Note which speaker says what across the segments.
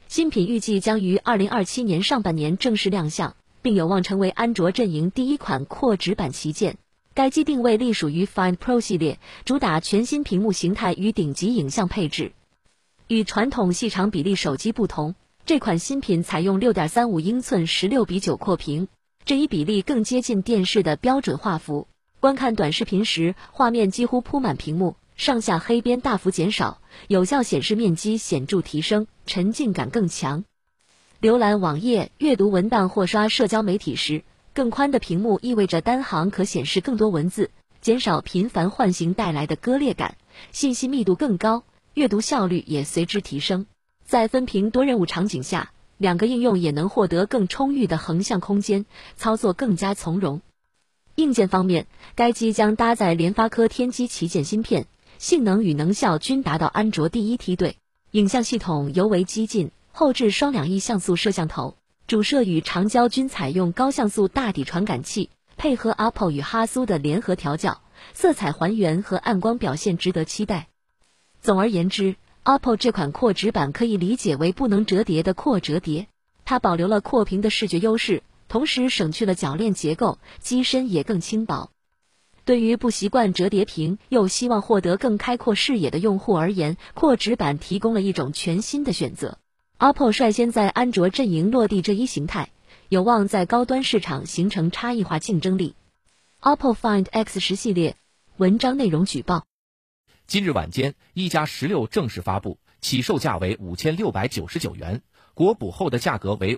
Speaker 1: 新品预计将于2027年上半年正式亮相，并有望成为安卓阵营第一款扩直板旗舰。该机定位隶属于 Find Pro 系列，主打全新屏幕形态与顶级影像配置。与传统细长比例手机不同，这款新品采用 6.35 英寸16:9扩屏，这一比例更接近电视的标准画幅。观看短视频时，画面几乎铺满屏幕，上下黑边大幅减少，有效显示面积显著提升，沉浸感更强。浏览网页、阅读文档或刷社交媒体时，更宽的屏幕意味着单行可显示更多文字，减少频繁唤醒带来的割裂感，信息密度更高，阅读效率也随之提升。在分屏多任务场景下，两个应用也能获得更充裕的横向空间，操作更加从容。硬件方面，该机将搭载联发科天玑旗舰芯片，性能与能效均达到安卓第一梯队。影像系统尤为激进，后置双两亿像素摄像头，主摄与长焦均采用高像素大底传感器，配合 OPPO 与哈苏的联合调教，色彩还原和暗光表现值得期待。总而言之， OPPO 这款扩直板可以理解为不能折叠的扩折叠，它保留了扩屏的视觉优势，同时省去了铰链结构，机身也更轻薄。对于不习惯折叠屏又希望获得更开阔视野的用户而言，扩直板提供了一种全新的选择。OPPO 率先在安卓阵营落地这一形态，有望在高端市场形成差异化竞争力。OPPO Find X10 系列，文章内容举报。
Speaker 2: 今日晚间，一加16正式发布，起售价为5699元，国补后的价格为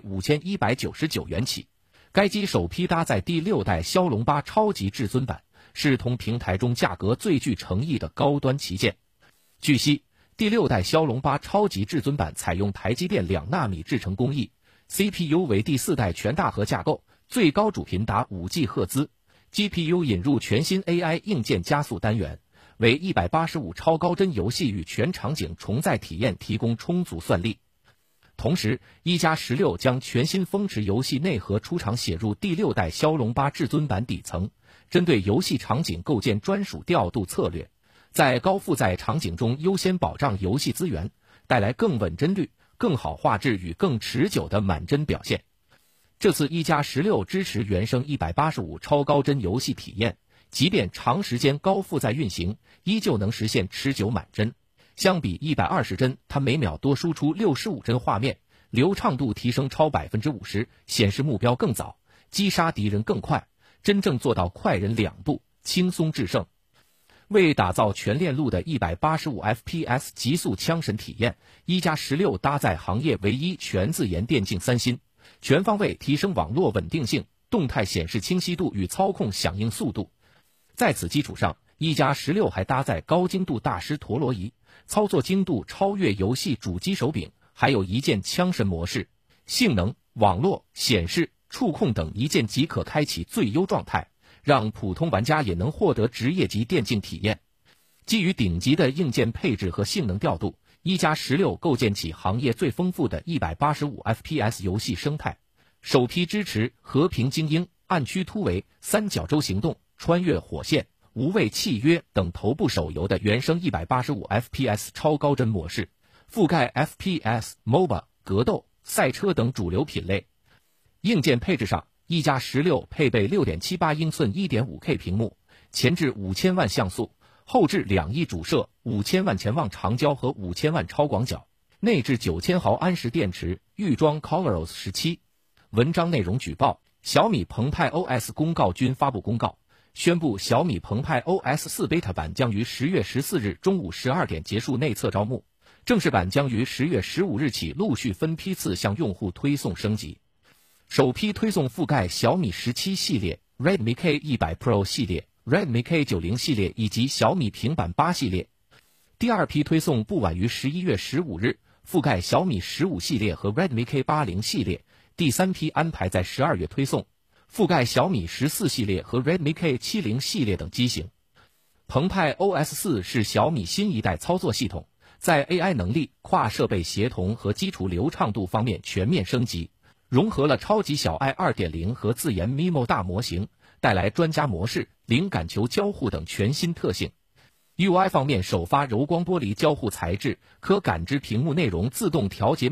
Speaker 2: 5199元起。该机首批搭载第6代骁龙8超级至尊版，是同平台中价格最具诚意的高端旗舰。据悉，第6代骁龙8超级至尊版采用台积电2纳米制程工艺， CPU 为第4代全大核架构，最高主频达5G 赫兹， GPU 引入全新 AI 硬件加速单元，为185超高帧游戏与全场景重载体验提供充足算力。同时，一加16将全新风驰游戏内核出厂写入第6代骁龙8至尊版底层，针对游戏场景构建专属调度策略，在高负载场景中优先保障游戏资源，带来更稳帧率、更好画质与更持久的满帧表现。这次一加16支持原生185超高帧游戏体验，即便长时间高负载运行，依旧能实现持久满帧。相比120帧，它每秒多输出65帧画面，流畅度提升超 50%， 显示目标更早，击杀敌人更快，真正做到快人2步，轻松制胜。为打造全链路的185 FPS 极速枪神体验，一加16搭载行业唯一全自研电竞3芯，全方位提升网络稳定性、动态显示清晰度与操控响应速度。在此基础上，一加16还搭载高精度大师陀螺仪，操作精度超越游戏主机手柄，还有一键枪神模式，性能、网络、显示、触控等一键即可开启最优状态，让普通玩家也能获得职业级电竞体验。基于顶级的硬件配置和性能调度，一加16构建起行业最丰富的185 FPS 游戏生态，首批支持和平精英、暗区突围、三角洲行动、穿越火线、无畏契约等头部手游的原生185 FPS 超高帧模式，覆盖 FPS、MOBA、格斗、赛车等主流品类。硬件配置上，一加16配备 6.78 英寸 1.5K 屏幕，前置5000万像素，后置2亿主摄、5000万潜望长焦和5000万超广角，内置9000毫安时电池，预装 ColorOS 17。文章内容举报。小米澎湃 OS 公告均发布公告，宣布小米澎湃 OS 4 Beta 版将于10月14日中午12点结束内测招募，正式版将于10月15日起陆续分批次向用户推送升级。首批推送覆盖小米17系列、Redmi K100 Pro 系列、Redmi K90 系列以及小米平板8系列。第二批推送不晚于11月15日，覆盖小米15系列和 Redmi K80 系列。第三批安排在12月推送，覆盖小米14系列和 Redmi K70 系列等机型。澎湃 OS 4是小米新一代操作系统，在 AI 能力、跨设备协同和基础流畅度方面全面升级，融合了超级小爱 2.0 和自研 MIMO 大模型，带来专家模式、灵感球交互等全新特性。UI 方面首发柔光玻璃交互材质，可感知屏幕内容自动调节